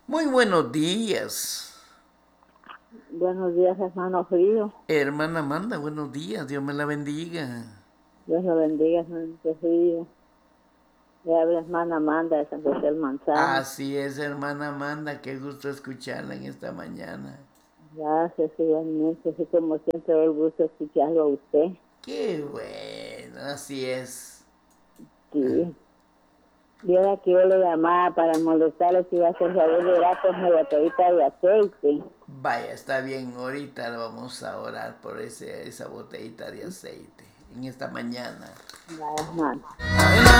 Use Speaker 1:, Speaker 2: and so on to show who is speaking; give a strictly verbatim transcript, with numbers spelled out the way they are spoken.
Speaker 1: Muy buenos días.
Speaker 2: Buenos días, hermano Frío.
Speaker 1: Hermana Amanda, buenos días. Dios me la bendiga.
Speaker 2: Dios lo bendiga, hermano Frío. Le habla hermana Amanda de San José del Manzano.
Speaker 1: Así es, hermana Amanda. Qué gusto escucharla en esta mañana.
Speaker 2: Gracias, igualmente. Así como siempre, doy gusto escucharlo a usted.
Speaker 1: Qué bueno, así es.
Speaker 2: Sí. Yo de aquí yo le llamaba para molestarle si iba a hacer favor de dar con mi botellita de aceite.
Speaker 1: Vaya, está bien. Ahorita vamos a orar por ese, esa botellita de aceite en esta mañana.
Speaker 2: La hermana.